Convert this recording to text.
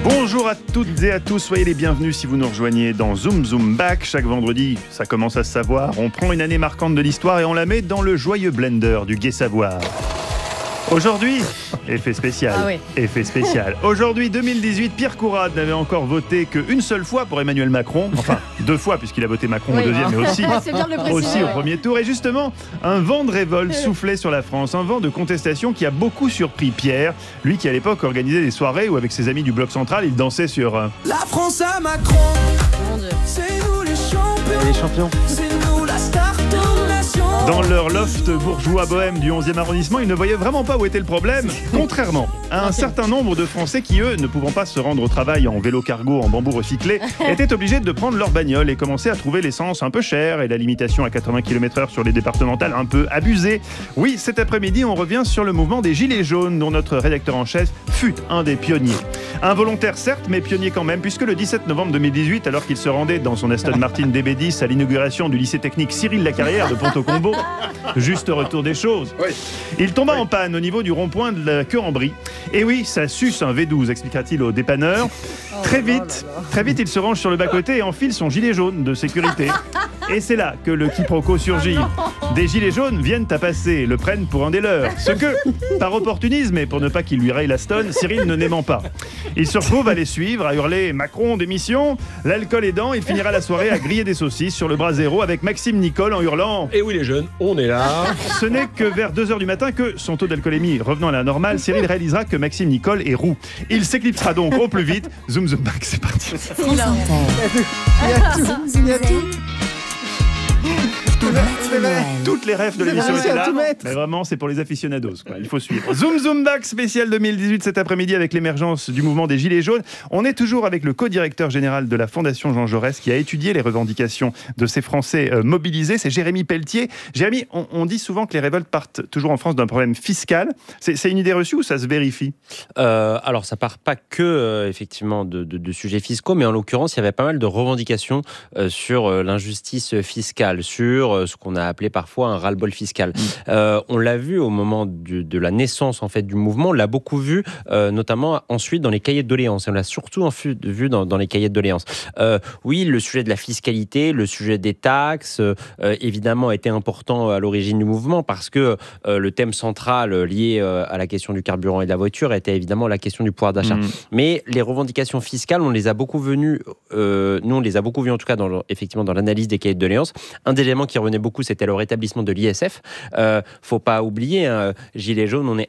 Bonjour à toutes et à tous, soyez les bienvenus si vous nous rejoignez dans Zoom Zoom Back. Chaque vendredi, ça commence à se savoir, on prend une année marquante de l'histoire et on la met dans le joyeux blender du gai savoir. Aujourd'hui, effet spécial. Effet spécial. Aujourd'hui, 2018, Pierre Courade n'avait encore voté qu'une seule fois pour Emmanuel Macron. Enfin, 2 fois, puisqu'il a voté Macron au deuxième, mais aussi, au premier tour. Et justement, un vent de révolte soufflait sur la France. Un vent de contestation qui a beaucoup surpris Pierre. Lui qui, à l'époque, organisait des soirées où, avec ses amis du Bloc Central, il dansait sur... La France à Macron, c'est nous les champions. Les champions. C'est nous la star de la nation. Dans leur loft bourgeois bohème du 11e arrondissement, ils ne voyaient vraiment pas où était le problème, contrairement à un certain nombre de Français qui, eux, ne pouvant pas se rendre au travail en vélo cargo en bambou recyclé, étaient obligés de prendre leur bagnole et commençaient à trouver l'essence un peu chère et la limitation à 80 km/h sur les départementales un peu abusée. Oui, cet après-midi, on revient sur le mouvement des Gilets jaunes, dont notre rédacteur en chef fut un des pionniers. Involontaire certes, mais pionnier quand même, puisque le 17 novembre 2018, alors qu'il se rendait dans son Aston Martin DB10 à l'inauguration du lycée technique Cyril Lacarrière de Ponto-Combo, juste retour des choses, il tomba en panne au niveau du rond-point de la Queue-en-Brie. Et oui, ça suce un V12, expliquera-t-il au dépanneur. Très vite, il se range sur le bas-côté et enfile son gilet jaune de sécurité. Et c'est là que le quiproquo surgit. Des gilets jaunes viennent à passer et le prennent pour un des leurs. Ce que, par opportunisme et pour ne pas qu'il lui raye la stonne, Cyril ne n'aimant pas. Il se retrouve à les suivre, à hurler « Macron, démission !» L'alcool aidant, il finira la soirée à griller des saucisses sur le brasero avec Maxime Nicole en hurlant « Et oui les jeunes, on est là !» Ce n'est que vers 2h du matin que, son taux d'alcoolémie revenant à la normale, Cyril réalisera que Maxime Nicole est roux. Il s'éclipsera donc au plus vite. Zoom Zoom Back, c'est parti. Toutes les rêves de l'émission étaient là. Mais vraiment, c'est pour les aficionados, quoi. Il faut suivre. Zoom Zoom Back spécial 2018 cet après-midi avec l'émergence du mouvement des Gilets jaunes. On est toujours avec le co-directeur général de la Fondation Jean Jaurès qui a étudié les revendications de ces Français mobilisés. C'est Jérémy Pelletier. Jérémy, on dit souvent que les révoltes partent toujours en France d'un problème fiscal. C'est une idée reçue ou ça se vérifie ? Alors, ça part pas que effectivement de sujets fiscaux, mais en l'occurrence, il y avait pas mal de revendications sur l'injustice fiscale, sur ce qu'on a appelé parfois un ras-le-bol fiscal. On l'a vu au moment de la naissance en fait du mouvement, on l'a beaucoup vu notamment ensuite dans les cahiers de doléances. Et on l'a surtout vu dans les cahiers de doléances. Oui, le sujet de la fiscalité, le sujet des taxes, évidemment, était important à l'origine du mouvement parce que le thème central lié à la question du carburant et de la voiture était évidemment la question du pouvoir d'achat. Mais les revendications fiscales, on les a beaucoup vues, nous on les a beaucoup vues en tout cas effectivement dans l'analyse des cahiers de doléances. Un des éléments qui revenait beaucoup, c'était le rétablissement de l'ISF. Faut pas oublier, Gilets jaunes, on est